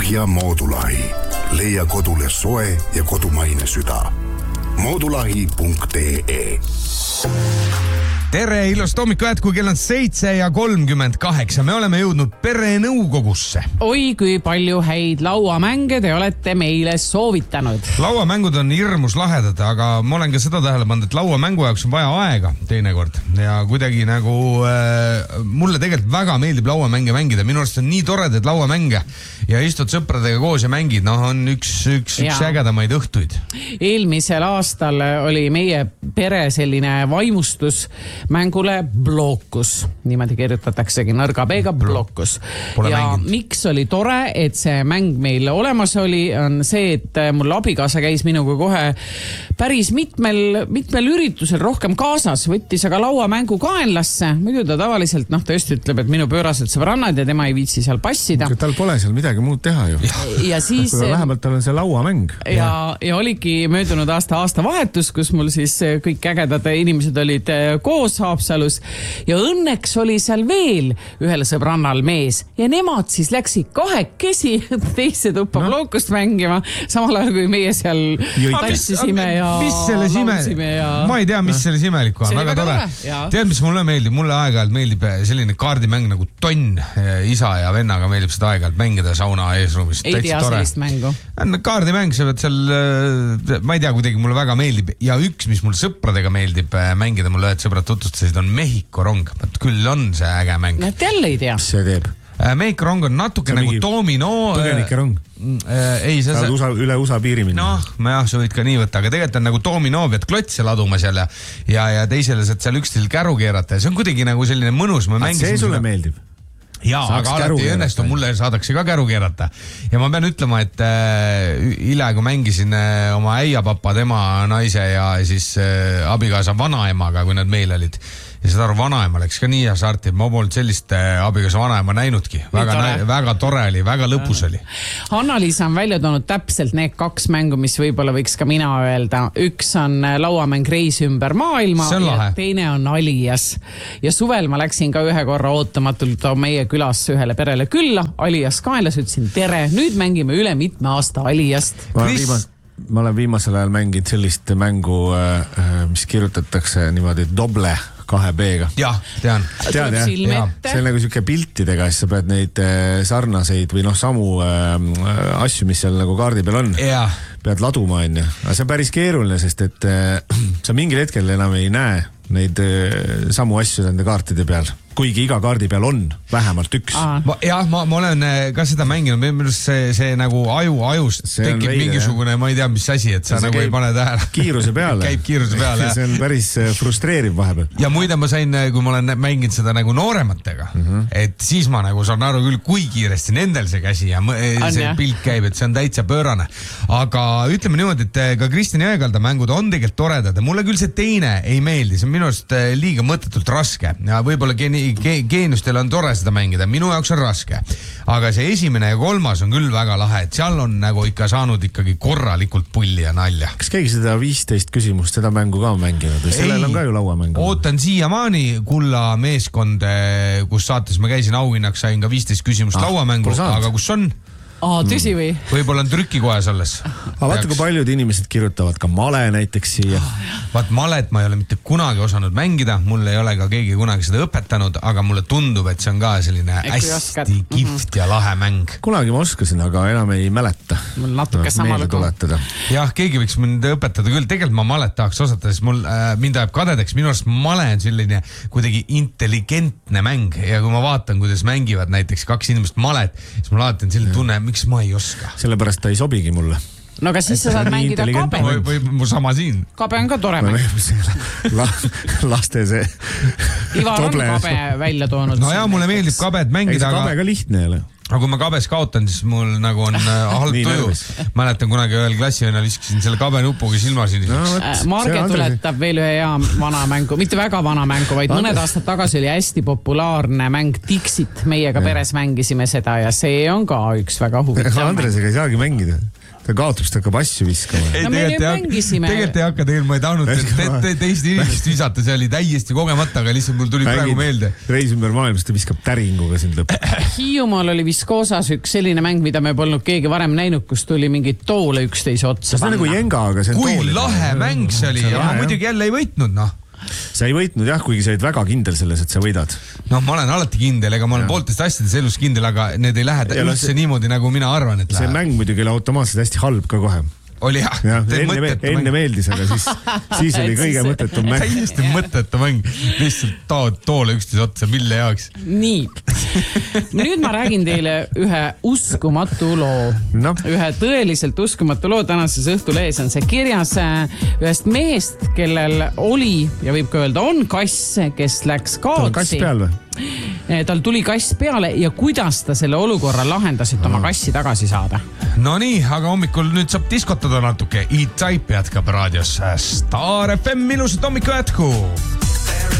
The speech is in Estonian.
Lahja Moodulahi. Leia kodule soe ja kodumaine süda. Moodulahi.ee. Tere, ilusat hommikuhetku, kell on 7:38. Me oleme jõudnud perenõukogusse. Oi, kui palju häid lauamänge te olete meile soovitanud. Lauamängud on hirmus lahedad, aga ma olen ka seda tähele pannud, et lauamängu jaoks on vaja aega teinekord. Ja kuidagi nagu mulle tegelikult väga meeldib lauamänge mängida. Minu arust on nii toredad lauamänge ja istud sõpradega koos ja mängid. On üks ägedamaid õhtuid. Eelmisel aastal oli meie pere selline vaimustus mängule Blokus. Niimoodi kirjutataksegi nõrga B-ga Blokus. Ja miks oli tore, et see mäng meil olemas oli, on see, et mul abikaasa käis minuga kohe päris mitmel üritusel rohkem kaasas, võttis aga lauamängu kaenlasse. Muidu ta tavaliselt tõesti ütleb, et minu pöörased sõbrannad ja tema ei viitsi seal passida. Tal pole seal midagi muud teha ju. Ja siis vähemalt tal on see lauamäng. Ja oligi möödunud aasta vahetus, kus mul siis kõik ägedad inimesed olid koos Haapsalus ja õnneks oli seal veel ühel sõbrannal mees ja nemad siis läksid kahekesi teise tuppa Blokust mängima, samal ajal kui meie seal tassisime ja laulsime ja... Ma ei tea, mis selles imelikku on, väga tore. Tead, mis mulle meeldib? Mulle aeg-ajalt meeldib selline kaardimäng nagu Tonn. Isa ja vennaga meeldib seda aeg-ajalt mängida sauna eesruumis. Ei tea sellist mängu. Kaardimäng, sa pead seal, ma ei tea, kuidagi mulle väga meeldib ja üks, mis mul sõpradega meeldib mängida, mulle ühed sõbrad tutvustasid, on Mehhiko rong. Küll on see äge mäng. Näed, jälle ei tea. Mis see teeb? Mehhiko rong on natuke nagu domino. Põgenike rong. Ei, saad üle USA piiri minna. Sa võid ka nii võtta, aga tegelikult on nagu domino, pead klotse laduma seal ja teisele saad seal üksteisel käru keerata. See on kuidagi nagu selline mõnus. See sulle meeldib? Jaa, aga alati ei õnnestu, mulle saadakse ka käru keerata. Ja ma pean ütlema, et hiljaaegu mängisin oma äiapapa, tema naise ja siis abikaasa vanaemaga, kui nad meil olid. Ja seda aru, vanaema läks ka nii hasarti, et ma polnud sellist abikaasa vanaema näinudki. Väga tore oli, väga lõpus oli. Anna-Liisa on välja toonud täpselt need kaks mängu, mis võib-olla võiks ka mina öelda. Üks on lauamäng Reis ümber maailma ja teine on Alias. Ja suvel ma läksin ka ühe korra ootamatult meie külas ühele perele külla. Alias kaenlas, ütlesin tere, nüüd mängime üle mitme aasta Aliast. Ma olen viimasel ajal mänginud sellist mängu, mis kirjutatakse niimoodi doble 2B-ga. Jah, tean. See on nagu siuke piltidega, siis sa pead neid sarnaseid või samu asju, mis seal nagu kaardi peal on. Pead laduma, on ju. Aga see on päris keeruline, sest et sa mingil hetkel enam ei näe neid samu asju nende kaartide peal. Kuigi iga kaardi peal on vähemalt üks. Ma olen ka seda mänginud, minu see nagu ajust tekib mingisugune, ma ei tea, mis asi, et sa nagu ei pane tähele. Kiiruse peale. Käib kiiruse peale. See on päris frustreeriv vahepeal. Ja muide ma sain, kui ma olen mänginud seda nagu noorematega, et siis ma nagu saan aru küll, kui kiiresti nendel see käsi ja see pilt käib, et see on täitsa pöörane. Aga ütleme niimoodi, et ka Kristjan Jõekalda mängud on tegelikult toredad ja mulle küll see teine ei meeldi, see on minu arust liiga mõttetult raske ja võib-olla geeniustel on tore seda mängida, minu jaoks on raske. Aga see esimene ja kolmas on küll väga lahe, et seal on nagu ikka saanud ikkagi korralikult pulli ja nalja. Kas keegi seda 15 küsimust, seda mängu ka mänginud? Sellel on ka ju lauamängu. Ootan siiamaani Kulla meeskond, kus saates ma käisin auhinnaks, sain ka 15 küsimust lauamängu, aga kus on? Tõsi või? Võib-olla on trükikojas alles. Aga vaata, kui paljud inimesed kirjutavad ka male näiteks siia. Vaat malet ma ei ole mitte kunagi osanud mängida, mul ei ole ka keegi kunagi seda õpetanud, aga mulle tundub, et see on ka selline hästi kihvt ja lahe mäng. Kunagi ma oskasin, aga enam ei mäleta. Mul natuke sama lugu. Jah, keegi võiks mind õpetada küll, tegelikult ma malet tahaks osata, sest mind ajab kadedeks, minu arust male on selline kuidagi intelligentne mäng ja kui ma vaatan, kuidas mängivad näiteks kaks inimest malet, siis mul alati on selline tunne, miks ma ei oska. Sellepärast ta ei sobigi mulle. No aga siis sa saad mängida kabe. Või mu sama siin. Kabe on ka tore mäng. Laste see Ivar on kabe välja toonud. No jaa, mulle meeldib kabed mängida. Kabe ka lihtne jälle. Aga kui ma kabes kaotan, siis mul nagu on halb tuju. Mäletan kunagi ühel klassivõnal viskasin selle kabe nupuga silmasini. Marge tuletab veel ühe hea vana mängu, mitte väga vana mängu, vaid mõned aastad tagasi oli hästi populaarne mäng Dixit. Meiega peres mängisime seda ja see on ka üks väga huvitav mäng. Andresega ei saagi mängida. ta kaotab, ta hakkab asju viskama. Tegelikult ei hakka, ma ei tahtnud teist inimest visata, see oli täiesti kogemata, aga lihtsalt mul tuli praegu meelde. Reis ümber maailmast ta viskab täringuga sind lõpuks. Hiiumaal oli Viskoosas üks selline mäng, mida me polnud keegi varem näinud, kus tuli mingid toole üksteise otsa. See on nagu jenga, aga see on kui lahe mäng see oli ja ma muidugi jälle ei võitnud, Sa ei võitnud jah, kuigi sa olid väga kindel selles, et sa võidad. Ma olen alati kindel, ega ma olen pooltest asjades elus kindel, aga need ei lähe üldse niimoodi, nagu mina arvan, et läheb. See mäng muidugi oli automaatselt hästi halb ka kohe. Oli jah. Enne meeldis, aga siis oli kõige mõttetum mäng. Täiesti mõttetu mäng. Lihtsalt toole üksteise otsa, mille jaoks. Nii. Nüüd ma räägin teile ühe uskumatu loo. Ühe tõeliselt uskumatu loo tänases Õhtulehes on see kirjas ühest mehest, kellel oli, ja võib ka öelda, on kass, kes läks kaotsi. Kass peal või? Tal tuli kass peale ja kuidas ta selle olukorra lahendas, et oma kassi tagasi saada? No nii, aga hommikul nüüd saab diskotada natuke. E-Type jätkab raadios Star FM, ilusat hommikujätku!